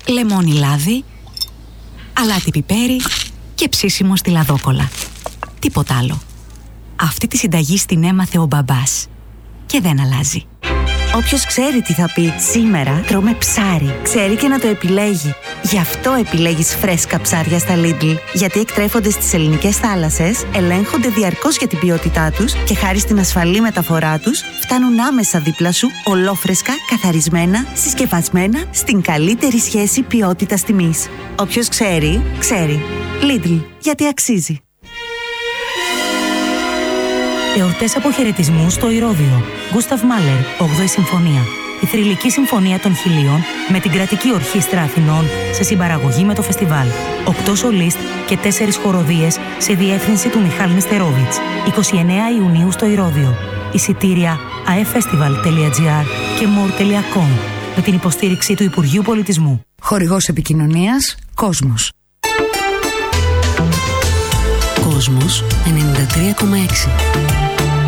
λεμόνι λάδι, αλάτι πιπέρι και ψήσιμο στη λαδόκολα. Τίποτα άλλο. Αυτή τη συνταγή την έμαθε ο μπαμπάς και δεν αλλάζει. Όποιος ξέρει τι θα πει «Σήμερα τρώμε ψάρι», ξέρει και να το επιλέγει. Γι' αυτό επιλέγεις φρέσκα ψάρια στα Lidl. Γιατί εκτρέφονται στις ελληνικές θάλασσες, ελέγχονται διαρκώς για την ποιότητά τους και χάρη στην ασφαλή μεταφορά τους, φτάνουν άμεσα δίπλα σου, ολόφρεσκα, καθαρισμένα, συσκευασμένα, στην καλύτερη σχέση ποιότητας-τιμής. Όποιος ξέρει, ξέρει. Lidl. Γιατί αξίζει. Εορτές αποχαιρετισμού στο Ηρώδειο. Γκούσταβ Μάλερ, 8η Συμφωνία. Η θρυλική συμφωνία των Χιλίων με την Κρατική Ορχήστρα Αθηνών σε συμπαραγωγή με το φεστιβάλ. 8 σολίστ και 4 χοροδίες σε διεύθυνση του Μιχάλη Νεστερόβιτς. 29 Ιουνίου στο Ηρώδειο. Εισιτήρια aefestival.gr και more.com με την υποστήριξη του Υπουργείου Πολιτισμού. Χορηγός επικοινωνίας Κόσμος. Κόσμος 93,6.